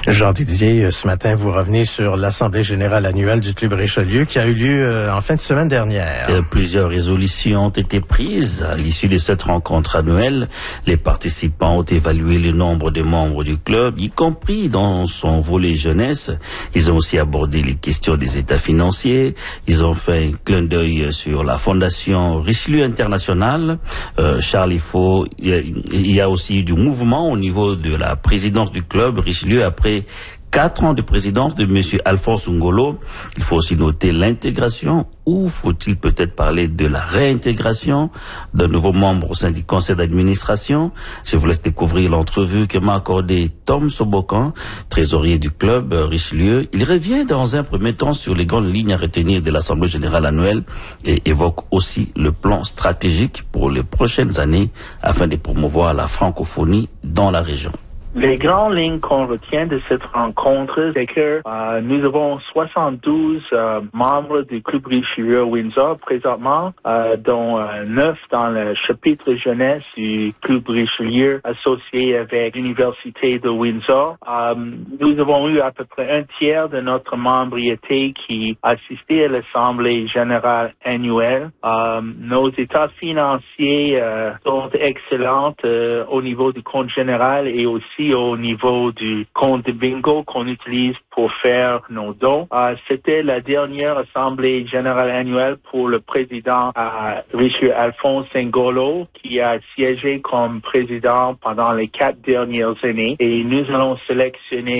Jean Didier, ce matin, vous revenez sur l'Assemblée générale annuelle du Club Richelieu qui a eu lieu en fin de semaine dernière. Plusieurs résolutions ont été prises. À l'issue de cette rencontre annuelle, les participants ont évalué le nombre de membres du club, y compris dans son volet jeunesse. Ils ont aussi abordé les questions des états financiers. Ils ont fait un clin d'œil sur la Fondation Richelieu International. Charles, il y a aussi du mouvement au niveau de la présidence du club Richelieu après 4 ans de présidence de M. Alphonse Ngolo. Il faut aussi noter l'intégration, ou faut-il peut-être parler de la réintégration d'un nouveau membre au sein du conseil d'administration. Je vous laisse découvrir l'entrevue que m'a accordé Tom Sobokan, trésorier du club Richelieu. Il revient dans un premier temps sur les grandes lignes à retenir de l'Assemblée générale annuelle et évoque aussi le plan stratégique pour les prochaines années afin de promouvoir la francophonie dans la région. Les grandes lignes qu'on retient de cette rencontre, c'est que nous avons 72 membres du Club Richelieu Windsor présentement, dont 9 dans le chapitre jeunesse du Club Richelieu associé avec l'Université de Windsor. Nous avons eu à peu près un tiers de notre membriété qui assistait à l'Assemblée générale annuelle. Nos états financiers sont excellents au niveau du compte général et aussi au niveau du compte de bingo qu'on utilise pour faire nos dons. C'était la dernière assemblée générale annuelle pour le président Richelieu Alphonse Ngolo, qui a siégé comme président pendant les 4 dernières années. Et nous allons sélectionner